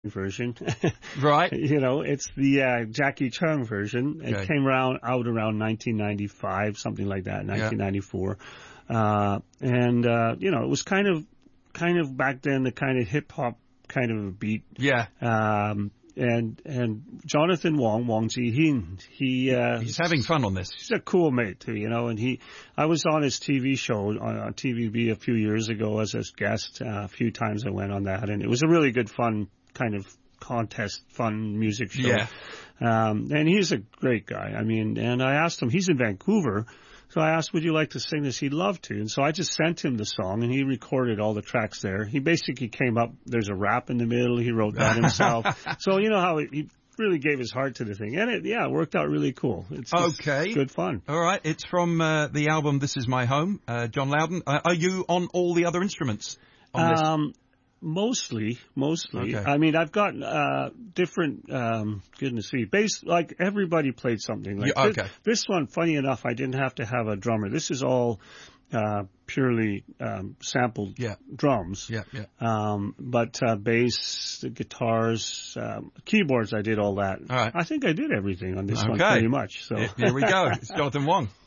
version. Right. It's the Jackie Chung version. Okay. It came out around 1995, something like that, 1994. It was kind of back then the kind of hip hop kind of a beat. Yeah. And Jonathan Wong Ji-hin, he's having fun on this. He's a cool mate too, and I was on his TV show on TVB a few years ago as a guest. A few times I went on that, and it was a really good fun kind of contest, fun music show. Yeah. And he's a great guy. And I asked him, he's in Vancouver. So I asked, would you like to sing this? He'd love to. And so I just sent him the song, and he recorded all the tracks there. He basically came up, there's a rap in the middle. He wrote that himself. So you know how he really gave his heart to the thing. And it worked out really cool. It's good fun. All right. It's from the album This Is My Home, John Loudon. Are you on all the other instruments on this? Mostly. Okay. I've got different, goodness me, bass, like everybody played something. Like this one, funny enough, I didn't have to have a drummer. This is all purely sampled drums. Yeah. But bass, the guitars, keyboards, I did all that. All right. I think I did everything on this one pretty much. So Here we go. It's Jonathan Wong.